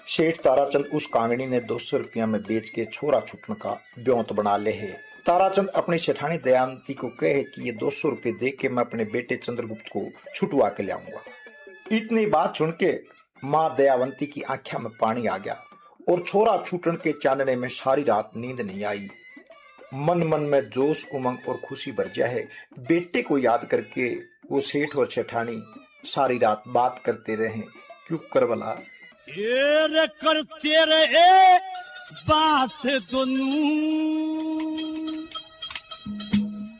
सेठ ताराचंद उस कांगड़ी ने 200 रुपया में बेच के छोरा छुटन का ब्योंत बना ले है। ताराचंद अपनी सेठानी दयावंती को कहे कि ये 200 रुपये दे के मैं अपने बेटे चंद्रगुप्त को छुटवा के लाऊंगा। इतनी बात सुन के माँ दयावंती की आंखों में पानी आ गया और छोरा छूटन के चानने में सारी रात नींद नहीं आई। मन मन में जोश, उमंग और खुशी भर गया है। बेटे को याद करके वो सेठ और सेठानी सारी रात बात करते रहे। क्यों करबला ये करते रहे बात दोनों